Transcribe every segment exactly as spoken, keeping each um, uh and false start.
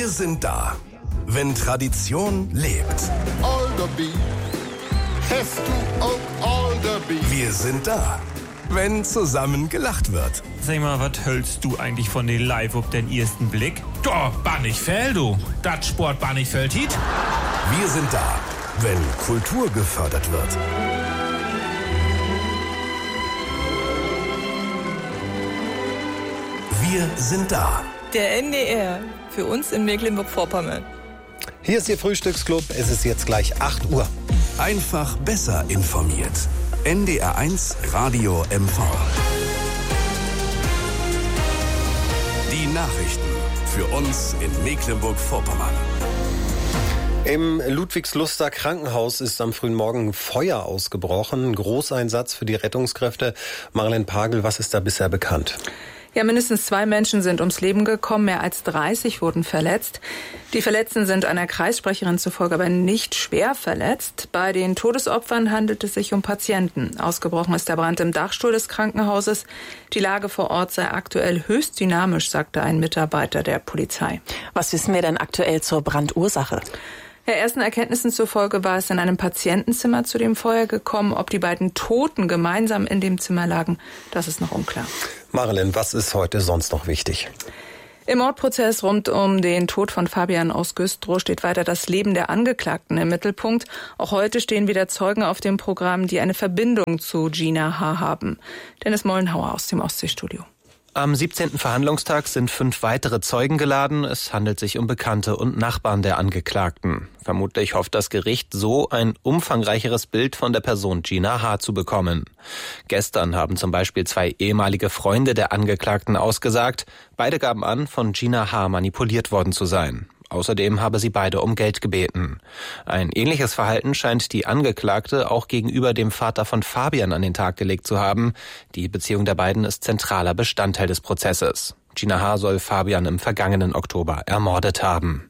Wir sind da, wenn Tradition lebt. Alderby, hast du auch Alderby? Wir sind da, wenn zusammen gelacht wird. Sag mal, was hältst du eigentlich von den Live auf den ersten Blick? Doch, Bannichfeld, du. Das Sport Bannichfeld hit. Wir sind da, wenn Kultur gefördert wird. Wir sind da. Der N D R, für uns in Mecklenburg-Vorpommern. Hier ist Ihr Frühstücksclub, es ist jetzt gleich acht Uhr. Einfach besser informiert. N D R eins Radio M V. Die Nachrichten für uns in Mecklenburg-Vorpommern. Im Ludwigsluster Krankenhaus ist am frühen Morgen Feuer ausgebrochen. Ein Großeinsatz für die Rettungskräfte. Marlene Pagel, was ist da bisher bekannt? Ja, mindestens zwei Menschen sind ums Leben gekommen, mehr als dreißig wurden verletzt. Die Verletzten sind einer Kreissprecherin zufolge aber nicht schwer verletzt. Bei den Todesopfern handelt es sich um Patienten. Ausgebrochen ist der Brand im Dachstuhl des Krankenhauses. Die Lage vor Ort sei aktuell höchst dynamisch, sagte ein Mitarbeiter der Polizei. Was wissen wir denn aktuell zur Brandursache? Ja, ersten Erkenntnissen zufolge war es in einem Patientenzimmer zu dem Feuer gekommen. Ob die beiden Toten gemeinsam in dem Zimmer lagen, das ist noch unklar. Marilyn, was ist heute sonst noch wichtig? Im Mordprozess rund um den Tod von Fabian aus Güstrow steht weiter das Leben der Angeklagten im Mittelpunkt. Auch heute stehen wieder Zeugen auf dem Programm, die eine Verbindung zu Gina H. haben. Dennis Mollenhauer aus dem Ostseestudio. Am siebzehnten Verhandlungstag sind fünf weitere Zeugen geladen. Es handelt sich um Bekannte und Nachbarn der Angeklagten. Vermutlich hofft das Gericht, so ein umfangreicheres Bild von der Person Gina H. zu bekommen. Gestern haben zum Beispiel zwei ehemalige Freunde der Angeklagten ausgesagt. Beide gaben an, von Gina H. manipuliert worden zu sein. Außerdem habe sie beide um Geld gebeten. Ein ähnliches Verhalten scheint die Angeklagte auch gegenüber dem Vater von Fabian an den Tag gelegt zu haben. Die Beziehung der beiden ist zentraler Bestandteil des Prozesses. Gina H. soll Fabian im vergangenen Oktober ermordet haben.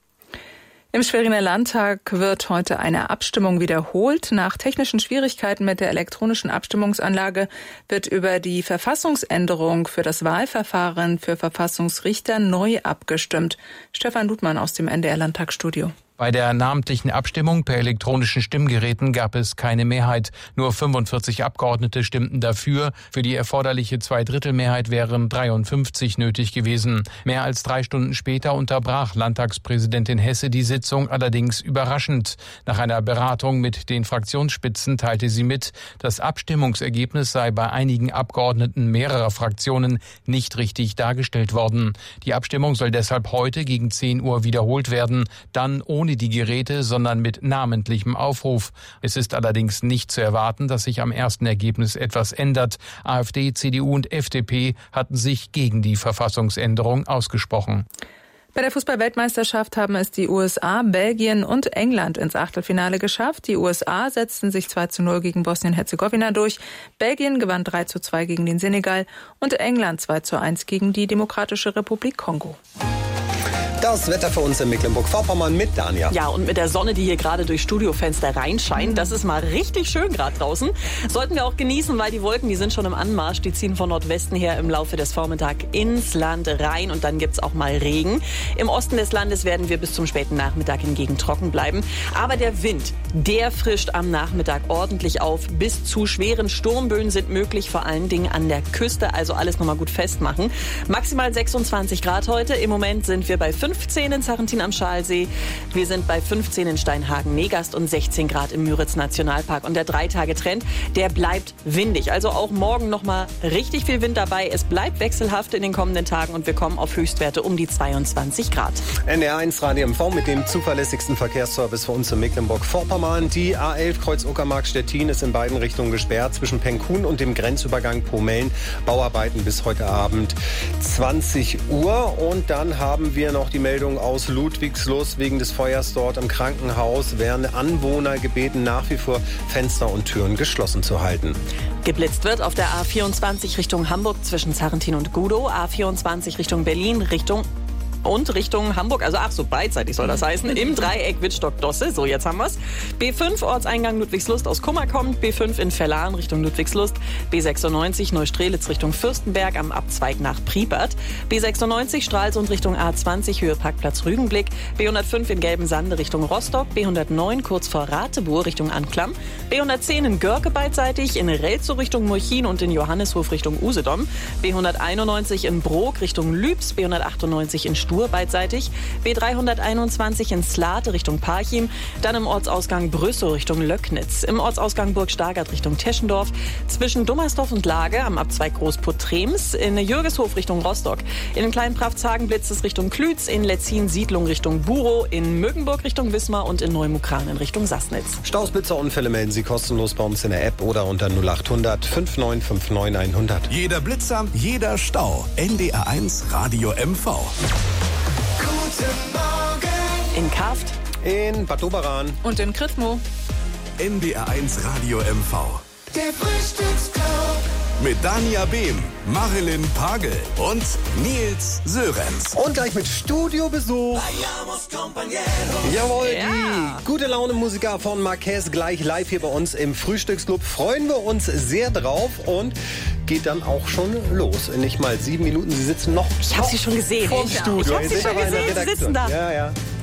Im Schweriner Landtag wird heute eine Abstimmung wiederholt. Nach technischen Schwierigkeiten mit der elektronischen Abstimmungsanlage wird über die Verfassungsänderung für das Wahlverfahren für Verfassungsrichter neu abgestimmt. Stefan Ludmann aus dem N D R-Landtagsstudio. Bei der namentlichen Abstimmung per elektronischen Stimmgeräten gab es keine Mehrheit. Nur fünfundvierzig Abgeordnete stimmten dafür. Für die erforderliche Zweidrittelmehrheit wären dreiundfünfzig nötig gewesen. Mehr als drei Stunden später unterbrach Landtagspräsidentin Hesse die Sitzung, allerdings überraschend. Nach einer Beratung mit den Fraktionsspitzen teilte sie mit, das Abstimmungsergebnis sei bei einigen Abgeordneten mehrerer Fraktionen nicht richtig dargestellt worden. Die Abstimmung soll deshalb heute gegen zehn Uhr wiederholt werden, dann ohne Ohne die Geräte, sondern mit namentlichem Aufruf. Es ist allerdings nicht zu erwarten, dass sich am ersten Ergebnis etwas ändert. AfD, C D U und F D P hatten sich gegen die Verfassungsänderung ausgesprochen. Bei der Fußball-Weltmeisterschaft haben es die U S A, Belgien und England ins Achtelfinale geschafft. Die U S A setzten sich zwei zu null gegen Bosnien-Herzegowina durch. Belgien gewann drei zu zwei gegen den Senegal und England zwei zu eins gegen die Demokratische Republik Kongo. Das Wetter für uns in Mecklenburg-Vorpommern mit Dania. Ja, und mit der Sonne, die hier gerade durch Studiofenster reinscheint, das ist mal richtig schön gerade draußen. Sollten wir auch genießen, weil die Wolken, die sind schon im Anmarsch. Die ziehen von Nordwesten her im Laufe des Vormittags ins Land rein und dann gibt's auch mal Regen. Im Osten des Landes werden wir bis zum späten Nachmittag hingegen trocken bleiben. Aber der Wind, der frischt am Nachmittag ordentlich auf. Bis zu schweren Sturmböen sind möglich, vor allen Dingen an der Küste. Also alles nochmal gut festmachen. Maximal sechsundzwanzig Grad heute. Im Moment sind wir bei fünfzehn in Sarrentin am Schalsee. Wir sind bei fünfzehn in Steinhagen-Negast und sechzehn Grad im Müritz-Nationalpark. Und der Drei-Tage-Trend, der bleibt windig. Also auch morgen noch mal richtig viel Wind dabei. Es bleibt wechselhaft in den kommenden Tagen und wir kommen auf Höchstwerte um die zweiundzwanzig Grad. N D R eins Radio M V mit dem zuverlässigsten Verkehrsservice für uns in Mecklenburg-Vorpommern. Die A elf Kreuz Uckermark-Stettin ist in beiden Richtungen gesperrt. Zwischen Penkhuhn und dem Grenzübergang Pomellen. Bauarbeiten bis heute Abend zwanzig Uhr. Und dann haben wir noch die Meldung aus Ludwigslust. Wegen des Feuers dort im Krankenhaus werden Anwohner gebeten, nach wie vor Fenster und Türen geschlossen zu halten. Geblitzt wird auf der A vierundzwanzig Richtung Hamburg zwischen Sarrentin und Gudow, A vierundzwanzig Richtung Berlin Richtung und Richtung Hamburg, also ach so, beidseitig soll das heißen, im Dreieck Wittstock-Dosse, so jetzt haben wir's. B fünf Ortseingang Ludwigslust aus Kummer kommt, B fünf in Verlan Richtung Ludwigslust, B sechsundneunzig Neustrelitz Richtung Fürstenberg am Abzweig nach Priebert, B sechsundneunzig Stralsund Richtung A zwanzig Höhe Parkplatz Rügenblick, B hundertfünf in Gelbensande Richtung Rostock, B hundertneun kurz vor Ratebuhr Richtung Anklam, B hundertzehn in Görke beidseitig, in Relzow Richtung Murchin und in Johannishof Richtung Usedom, B hunderteinundneunzig in Brok Richtung Lübs, B hundertachtundneunzig in Stur beidseitig, B dreihunderteinundzwanzig in Slate Richtung Parchim, dann im Ortsausgang Brüssow Richtung Löcknitz, im Ortsausgang Burg Stargard Richtung Teschendorf, zwischen Dummersdorf und Lage am Abzweig Großputtrems, in Jürgeshof Richtung Rostock, in Kleinpravtshagen blitzt es Richtung Klütz, in Letzin Siedlung Richtung Burow, in Mögenburg Richtung Wismar und in Neumukran in Richtung Sassnitz. Staus, Blitzer, Unfälle melden Sie kostenlos bei uns in der App oder unter null acht hundert fünf neun fünf neun hundert. Jeder Blitzer, jeder Stau. N D R eins Radio M V. Guten Morgen. In Kaft, In Bad Doberan. Und in Kritmo. N D R eins Radio M V. Der Frühstücksclub. Mit Dania Behm, Marilyn Pagel und Nils Sörenz. Und gleich mit Studiobesuch. Jawohl, Ja. die gute Laune Musiker von Marquez gleich live hier bei uns im Frühstücksclub. Freuen wir uns sehr drauf und geht dann auch schon los. In nicht mal sieben Minuten. Sie sitzen noch ich habe sie schon gesehen. vorm Ich Studio. habe sie Ihr seid schon aber in der gesehen, sie Redaktion. sitzen da. Ja, ja.